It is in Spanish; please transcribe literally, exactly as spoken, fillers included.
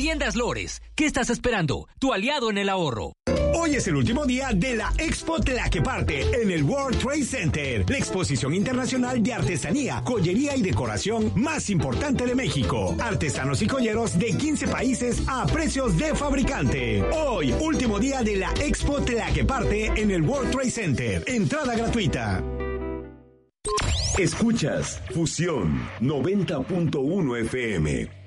Tiendas Lores. ¿Qué estás esperando? Tu aliado en el ahorro. Hoy es el último día de la Expo Tlaqueparte en el World Trade Center, la exposición internacional de artesanía, joyería y decoración más importante de México. Artesanos y joyeros de quince países a precios de fabricante. Hoy, último día de la Expo Tlaqueparte en el World Trade Center. Entrada gratuita. Escuchas Fusión noventa punto uno F M.